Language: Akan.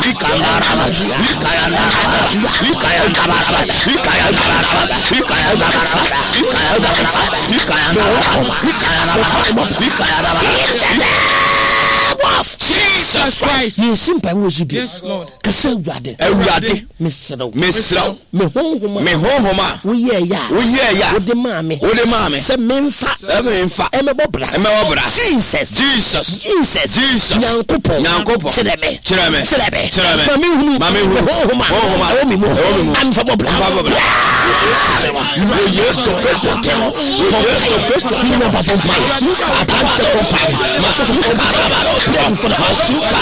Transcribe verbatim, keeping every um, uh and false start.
Jesus Christ. You simple worship. Yes, Lord. Kasa Ewurade. Ewurade. Mesraw. Mesraw. Me honhoma. Me honhoma. Wo ye ya. Wo ye ya. Wo de ma me. Wo de ma me. Se memfa. Se memfa. E me bobra. E me bobra. Jesus. Jesus. Jesus. Jesus. Nyankopon. Nyankopon. Chireme. Chireme. Chireme. Chireme. Mami hunu. Mami hunu. Honhoma. Honhoma. Awo mi mu. Awo mi mu. Am fa bobra. Fa bobra. Yesu Kristo. Yesu Kristo. Tuna papa. Masuka. Masuka. Masuka.